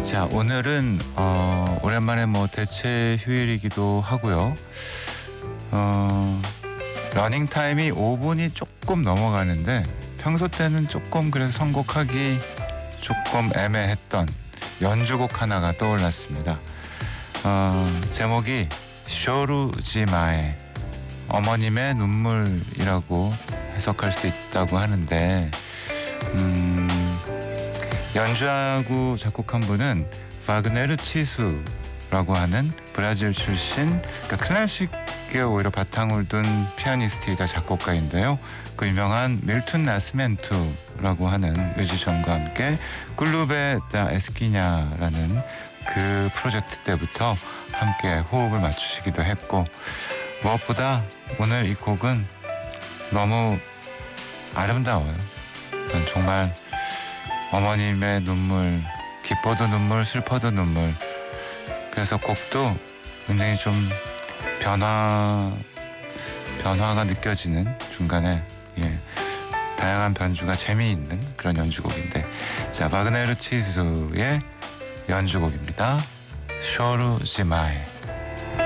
자, 오늘은 오랜만에 대체 휴일이기도 하고요. 러닝 타임이 5분이 조금 넘어가는데 평소 때는 조금 그래서 선곡하기 조금 애매했던 연주곡 하나가 떠올랐습니다. 제목이 쇼루지마에 어머님의 눈물이라고 해석할 수 있다고 하는데 연주하고 작곡한 분은 바그네르 치수라고 하는 브라질 출신, 그러니까 클래식에 오히려 바탕을 둔 피아니스트이자 작곡가인데요. 그 유명한 밀툰 나스멘투라고 하는 뮤지션과 함께 클루베 다 에스키냐라는 그 프로젝트 때부터 함께 호흡을 맞추시기도 했고, 무엇보다 오늘 이 곡은 너무 아름다워요. 정말 어머님의 눈물, 기뻐도 눈물, 슬퍼도 눈물. 그래서 곡도 굉장히 좀 변화가 느껴지는 중간에 다양한 변주가 재미있는 그런 연주곡인데, 자, 바그네르 치수의 연주곡입니다. 쇼루지마에.